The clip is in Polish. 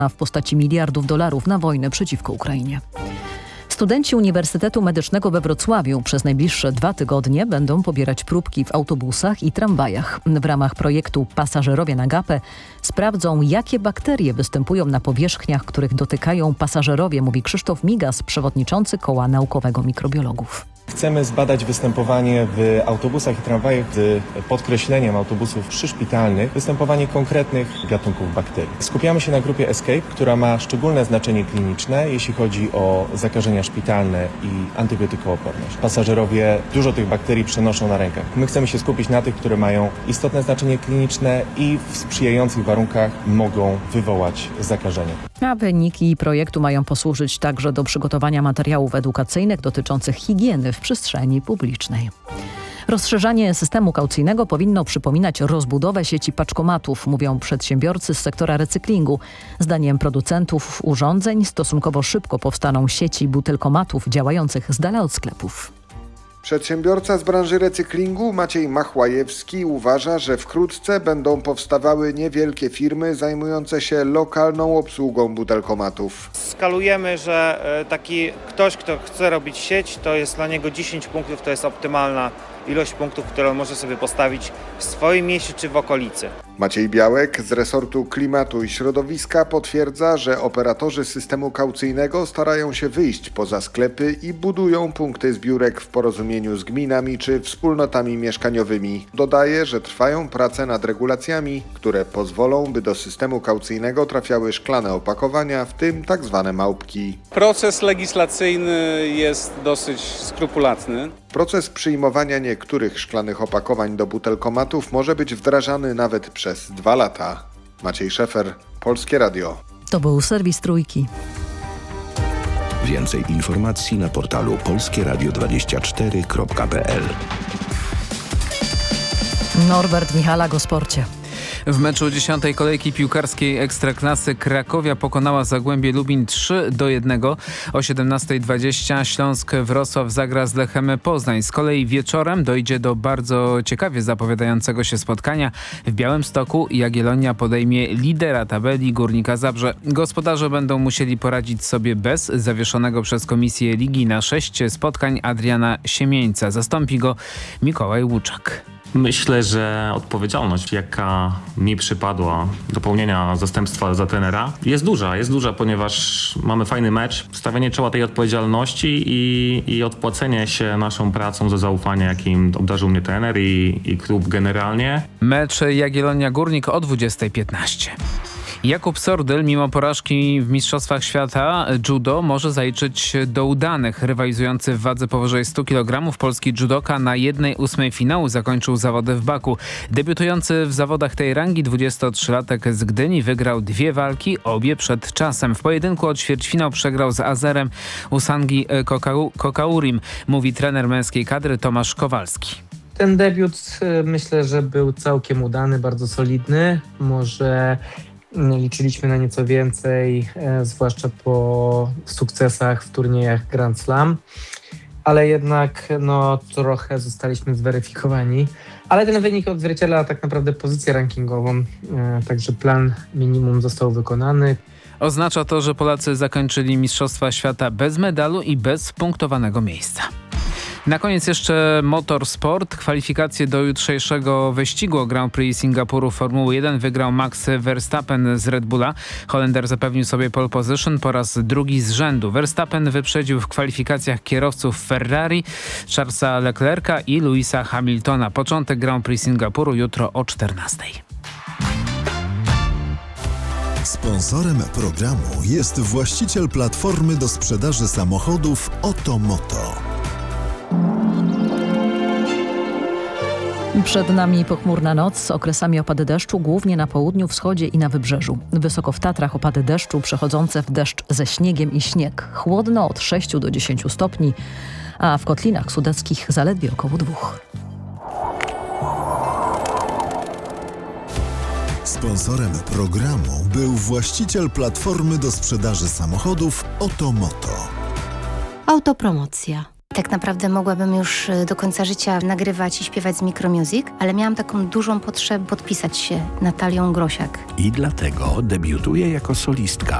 w postaci miliardów dolarów na wojnę przeciwko Ukrainie. Studenci Uniwersytetu Medycznego we Wrocławiu przez najbliższe 2 tygodnie będą pobierać próbki w autobusach i tramwajach. W ramach projektu Pasażerowie na gapę sprawdzą, jakie bakterie występują na powierzchniach, których dotykają pasażerowie, mówi Krzysztof Migas, przewodniczący Koła Naukowego Mikrobiologów. Chcemy zbadać występowanie w autobusach i tramwajach z podkreśleniem autobusów przyszpitalnych, występowanie konkretnych gatunków bakterii. Skupiamy się na grupie Escape, która ma szczególne znaczenie kliniczne, jeśli chodzi o zakażenia szpitalne i antybiotykooporność. Pasażerowie dużo tych bakterii przenoszą na rękach. My chcemy się skupić na tych, które mają istotne znaczenie kliniczne i w sprzyjających warunkach mogą wywołać zakażenie. A wyniki projektu mają posłużyć także do przygotowania materiałów edukacyjnych dotyczących higieny w przestrzeni publicznej. Rozszerzanie systemu kaucyjnego powinno przypominać rozbudowę sieci paczkomatów, mówią przedsiębiorcy z sektora recyklingu. Zdaniem producentów urządzeń stosunkowo szybko powstaną sieci butelkomatów działających z dala od sklepów. Przedsiębiorca z branży recyklingu Maciej Machłajewski uważa, że wkrótce będą powstawały niewielkie firmy zajmujące się lokalną obsługą butelkomatów. Skalujemy, że taki ktoś, kto chce robić sieć, to jest dla niego 10 punktów, to jest optymalna ilość punktów, którą może sobie postawić w swoim mieście czy w okolicy. Maciej Białek z resortu klimatu i środowiska potwierdza, że operatorzy systemu kaucyjnego starają się wyjść poza sklepy i budują punkty zbiórek w porozumieniu z gminami czy wspólnotami mieszkaniowymi. Dodaje, że trwają prace nad regulacjami, które pozwolą, by do systemu kaucyjnego trafiały szklane opakowania, w tym tak zwane małpki. Proces legislacyjny jest dosyć skrupulatny. Proces przyjmowania niektórych szklanych opakowań do butelkomatów może być wdrażany nawet przez 2 lata. Maciej Szefer, Polskie Radio. To był serwis Trójki. Więcej informacji na portalu polskieradio24.pl. Norbert Michalak o sporcie. W meczu 10. kolejki piłkarskiej Ekstraklasy Krakowia pokonała Zagłębie Lubin 3-1. O 17:20 Śląsk Wrocław zagra z Lechem Poznań. Z kolei wieczorem dojdzie do bardzo ciekawie zapowiadającego się spotkania. W Białymstoku Jagiellonia podejmie lidera tabeli Górnika Zabrze. Gospodarze będą musieli poradzić sobie bez zawieszonego przez Komisję Ligi na 6 spotkań Adriana Siemieńca. Zastąpi go Mikołaj Łuczak. Myślę, że odpowiedzialność, jaka mi przypadła do pełnienia zastępstwa za trenera, jest duża, ponieważ mamy fajny mecz, stawianie czoła tej odpowiedzialności i odpłacenie się naszą pracą za zaufanie, jakim obdarzył mnie trener i klub generalnie. Mecz Jagiellonia-Górnik o 20:15. Jakub Sordyl mimo porażki w Mistrzostwach Świata judo może zaliczyć do udanych. Rywalizujący w wadze powyżej 100 kg polski judoka na 1/8 finału zakończył zawody w Baku. Debiutujący w zawodach tej rangi 23-latek z Gdyni wygrał 2 walki, obie przed czasem. W pojedynku o ćwierćfinał przegrał z Azerem Usangi Kokaurim, mówi trener męskiej kadry Tomasz Kowalski. Ten debiut myślę, że był całkiem udany, bardzo solidny. Może liczyliśmy na nieco więcej, zwłaszcza po sukcesach w turniejach Grand Slam, ale jednak trochę zostaliśmy zweryfikowani. Ale ten wynik odzwierciedla tak naprawdę pozycję rankingową, także plan minimum został wykonany. Oznacza to, że Polacy zakończyli Mistrzostwa Świata bez medalu i bez punktowanego miejsca. Na koniec jeszcze motorsport. Kwalifikacje do jutrzejszego wyścigu o Grand Prix Singapuru Formuły 1 wygrał Max Verstappen z Red Bulla. Holender zapewnił sobie pole position po raz drugi z rzędu. Verstappen wyprzedził w kwalifikacjach kierowców Ferrari, Charlesa Leclerca i Lewisa Hamiltona. Początek Grand Prix Singapuru jutro o 14:00. Sponsorem programu jest właściciel platformy do sprzedaży samochodów Otomoto. Przed nami pochmurna noc z okresami opady deszczu, głównie na południu, wschodzie i na wybrzeżu. Wysoko w Tatrach opady deszczu przechodzące w deszcz ze śniegiem i śnieg. Chłodno od 6 do 10 stopni, a w kotlinach sudeckich zaledwie około 2. Sponsorem programu był właściciel platformy do sprzedaży samochodów Otomoto. Autopromocja. Tak naprawdę mogłabym już do końca życia nagrywać i śpiewać z Micromusic, ale miałam taką dużą potrzebę podpisać się Natalią Grosiak. I dlatego debiutuje jako solistka.